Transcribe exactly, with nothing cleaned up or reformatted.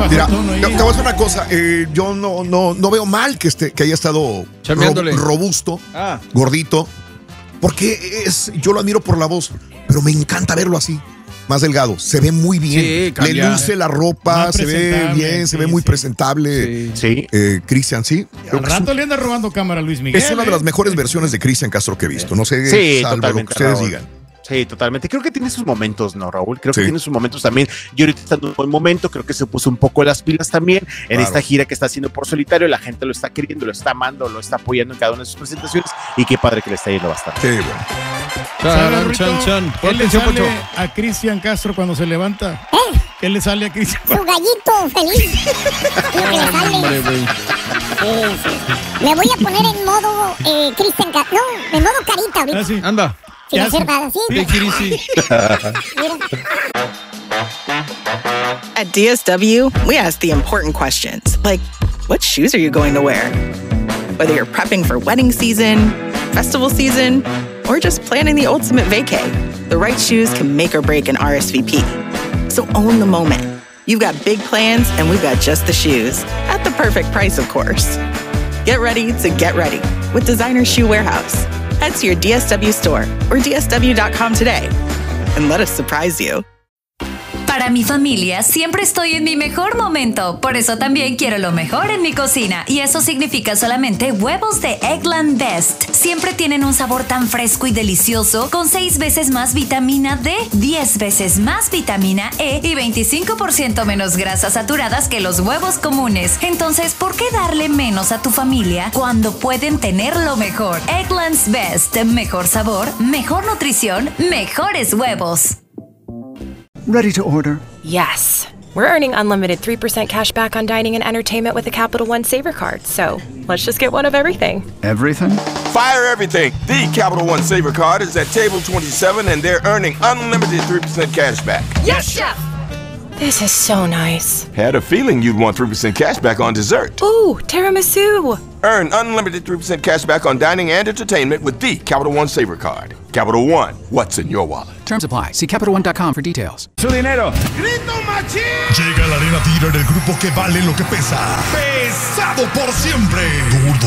Mira, te, te voy a decir una cosa. Eh, yo no, no, no veo mal que, esté, que haya estado ro, robusto, ah. gordito. Porque es, yo lo admiro por la voz, pero me encanta verlo así. Más delgado, se ve muy bien, sí, le luce la ropa, se ve bien, sí, se ve muy sí. presentable. Sí. Eh, Cristian, sí. Al rato un, le anda robando cámara a Luis Miguel. Es una de las mejores versiones de Cristian Castro que he visto. No sé, sí, salvo lo que ustedes Raúl. digan. Sí, totalmente. Creo que tiene sus momentos, ¿no, Raúl? Creo sí. que tiene sus momentos también. Y ahorita está en un buen momento, creo que se puso un poco las pilas también en claro. esta gira que está haciendo por solitario. La gente lo está queriendo, lo está amando, lo está apoyando en cada una de sus presentaciones y qué padre que le está yendo bastante. Sí, bueno. Chan, chan, chan. ¿Qué le sale Pocho? a Cristian Castro cuando se levanta? ¿Eh? ¿Qué le sale a Cristian? Su gallito feliz. Lo que le sale. Hombre, sí, sí. Me voy a poner en modo eh, Cristian Castro. No, en modo carita ahorita. Ah, sí. Anda. Sin hacer nada, ¿sí? Sí, At D S W, we ask the important questions, like, what shoes are you going to wear? Whether you're prepping for wedding season, festival season, or just planning the ultimate vacay, the right shoes can make or break an R S V P. So own the moment. You've got big plans, and we've got just the shoes, at the perfect price, of course. Get ready to get ready with Designer Shoe Warehouse. Head to your D S W store or D S W dot com today and let us surprise you. Para mi familia siempre estoy en mi mejor momento, por eso también quiero lo mejor en mi cocina y eso significa solamente huevos de Eggland Best. Siempre tienen un sabor tan fresco y delicioso con seis veces más vitamina D, diez veces más vitamina E y veinticinco por ciento menos grasas saturadas que los huevos comunes. Entonces, ¿por qué darle menos a tu familia cuando pueden tener lo mejor? Eggland's Best, mejor sabor, mejor nutrición, mejores huevos. Ready to order? Yes. We're earning unlimited three percent cash back on dining and entertainment with the Capital One Saver card. So let's just get one of everything. Everything? Fire everything. The Capital One Saver card is at table twenty-seven and they're earning unlimited three percent cash back. Yes, Chef! This is so nice. Had a feeling you'd want three percent cash back on dessert. Ooh, tiramisu. Earn unlimited three percent cash back on dining and entertainment with the Capital One Saver card. Capital One, what's in your wallet? Terms apply. See Capital One dot com for details. ¡Su dinero! ¡Grito machín! Llega la arena Tigre del grupo que vale lo que pesa. ¡Pesado por siempre! Gordo